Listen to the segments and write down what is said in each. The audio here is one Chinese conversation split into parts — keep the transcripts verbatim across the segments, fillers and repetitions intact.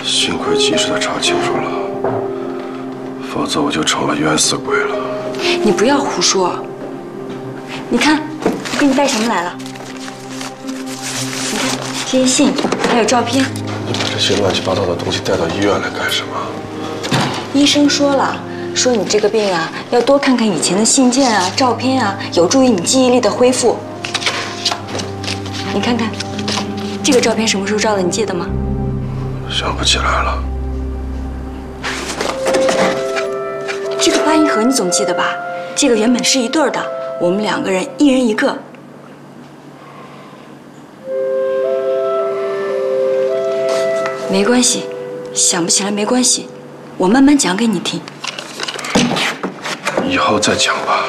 幸亏及时的查清楚了，否则我就成了冤死鬼了。 你不要胡说！你看，我给你带什么来了？你看这些信，还有照片。 你把这些乱七八糟的东西带到医院来干什么？ 医生说了，说你这个病啊，要多看看以前的信件啊、照片啊，有助于你记忆力的恢复。你看看，这个照片什么时候照的？你记得吗？ 想不起来了。 这个八音盒你总记得吧？这个原本是一对儿的，我们两个人一人一个。没关系，想不起来没关系，我慢慢讲给你听。 以后再讲吧。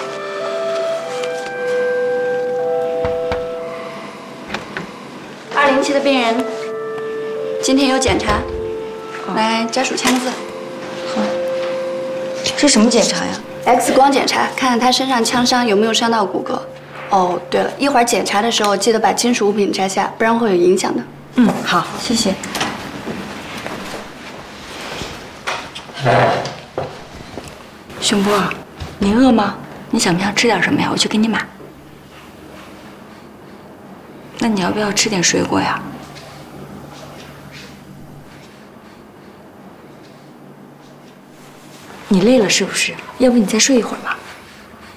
二零期的病人，今天有检查，来家属签个字。 好。这什么检查呀 ？X 光检查，看看他身上枪伤有没有伤到骨骼。哦，对了，一会儿检查的时候记得把金属物品摘下，不然会有影响的。 嗯，好，谢谢。熊波，你饿吗？你想不想吃点什么呀？我去给你买。那你要不要吃点水果呀？你累了是不是？要不你再睡一会儿吧。